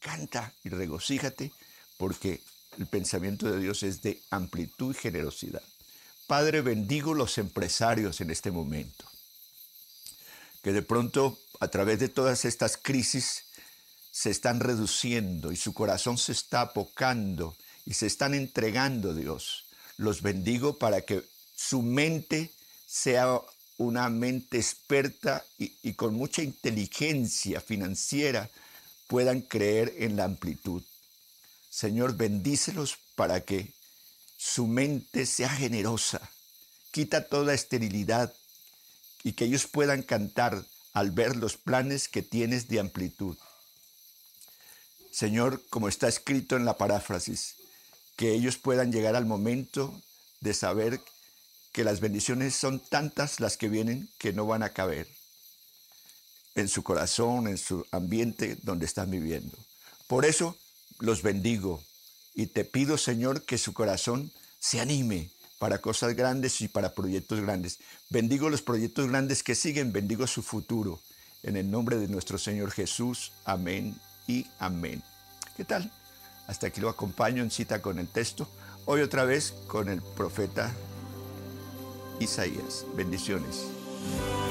canta y regocíjate, porque el pensamiento de Dios es de amplitud y generosidad. Padre, bendigo los empresarios en este momento, que de pronto a través de todas estas crisis se están reduciendo y su corazón se está apocando y se están entregando, Dios. Los bendigo para que su mente sea una mente experta y con mucha inteligencia financiera puedan creer en la amplitud. Señor, bendícelos para que su mente sea generosa. Quita toda esterilidad y que ellos puedan cantar al ver los planes que tienes de amplitud. Señor, como está escrito en la paráfrasis, que ellos puedan llegar al momento de saber que las bendiciones son tantas las que vienen que no van a caber en su corazón, en su ambiente donde están viviendo. Por eso los bendigo y te pido, Señor, que su corazón se anime para cosas grandes y para proyectos grandes. Bendigo los proyectos grandes que siguen, bendigo su futuro. En el nombre de nuestro Señor Jesús, amén y amén. ¿Qué tal? Hasta aquí lo acompaño en Cita con el Texto. Hoy otra vez con el profeta Isaías. Bendiciones.